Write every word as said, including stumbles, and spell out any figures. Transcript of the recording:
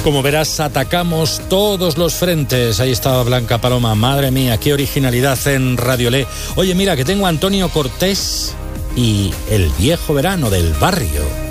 Como verás, atacamos todos los frentes. Ahí estaba Blanca Paloma. Madre mía, qué originalidad en Radio Le. Oye, mira, que tengo a Antonio Cortés y el viejo verano del barrio.